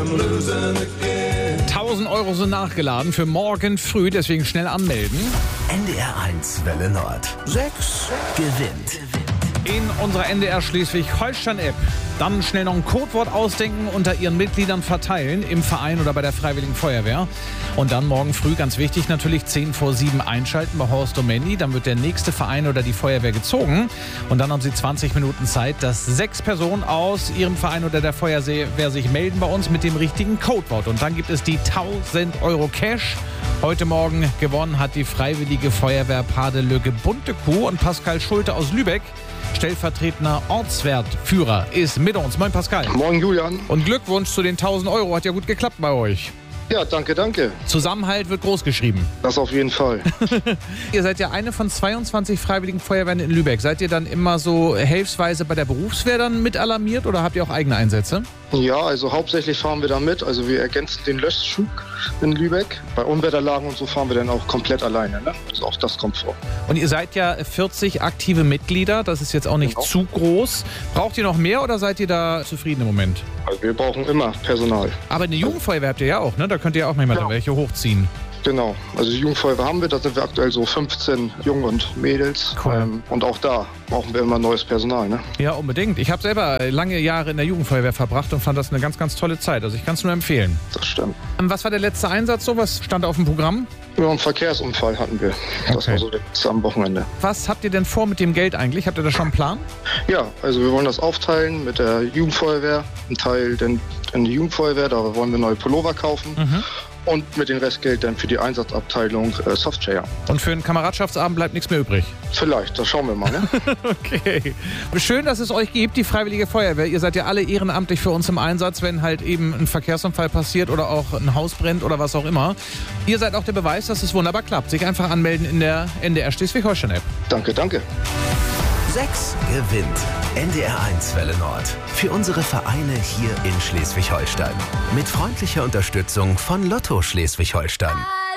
1.000 € sind nachgeladen für morgen früh, deswegen schnell anmelden. NDR1 Welle Nord. 6 gewinnt. In unserer NDR Schleswig-Holstein-App. Dann schnell noch ein Codewort ausdenken, unter Ihren Mitgliedern verteilen, im Verein oder bei der Freiwilligen Feuerwehr. Und dann morgen früh, ganz wichtig natürlich, 6:50 einschalten bei Horst und Mandy. Dann wird der nächste Verein oder die Feuerwehr gezogen. Und dann haben Sie 20 Minuten Zeit, dass 6 Personen aus Ihrem Verein oder der Feuerwehr sich melden bei uns mit dem richtigen Codewort. Und dann gibt es die 1.000 € Cash. Heute Morgen gewonnen hat die Freiwillige Feuerwehr Padelöcke Bunte Kuh und Pascal Schulte aus Lübeck. Stellvertretender Ortswertführer ist mit uns. Moin Pascal. Moin Julian. Und Glückwunsch zu den 1.000 €. Hat ja gut geklappt bei euch. Ja, danke. Zusammenhalt wird groß geschrieben. Das auf jeden Fall. Ihr seid ja eine von 22 Freiwilligen Feuerwehren in Lübeck. Seid ihr dann immer so hilfsweise bei der Berufswehr dann mit alarmiert oder habt ihr auch eigene Einsätze? Ja, also hauptsächlich fahren wir da mit. Also wir ergänzen den Löschzug in Lübeck. Bei Unwetterlagen und so fahren wir dann auch komplett alleine. Ne? Also auch das kommt vor. Und ihr seid ja 40 aktive Mitglieder. Das ist jetzt auch nicht zu groß. Braucht ihr noch mehr oder seid ihr da zufrieden im Moment? Also wir brauchen immer Personal. Aber eine Jugendfeuerwehr habt ihr ja auch, ne? Da könnt ihr auch manchmal dann welche hochziehen. Genau, also die Jugendfeuerwehr haben wir, da sind wir aktuell so 15 Jungen und Mädels. Cool. Und auch da brauchen wir immer neues Personal. Ne? Ja, unbedingt. Ich habe selber lange Jahre in der Jugendfeuerwehr verbracht und fand das eine ganz, ganz tolle Zeit. Also ich kann es nur empfehlen. Das stimmt. Was war der letzte Einsatz so? Was stand auf dem Programm? Ja, einen Verkehrsunfall hatten wir. Das war so jetzt am Wochenende. Was habt ihr denn vor mit dem Geld eigentlich? Habt ihr da schon einen Plan? Ja, also wir wollen das aufteilen mit der Jugendfeuerwehr. Ein Teil dann in die Jugendfeuerwehr, da wollen wir neue Pullover kaufen. Und mit dem Restgeld dann für die Einsatzabteilung Softshare. Und für einen Kameradschaftsabend bleibt nichts mehr übrig? Vielleicht, das schauen wir mal. Ne? Okay. Schön, dass es euch gibt, die Freiwillige Feuerwehr. Ihr seid ja alle ehrenamtlich für uns im Einsatz, wenn halt eben ein Verkehrsunfall passiert oder auch ein Haus brennt oder was auch immer. Ihr seid auch der Beweis, dass es wunderbar klappt. Sich einfach anmelden in der NDR Schleswig-Holstein-App. Danke. 6 gewinnt. NDR1 Welle Nord. Für unsere Vereine hier in Schleswig-Holstein. Mit freundlicher Unterstützung von Lotto Schleswig-Holstein.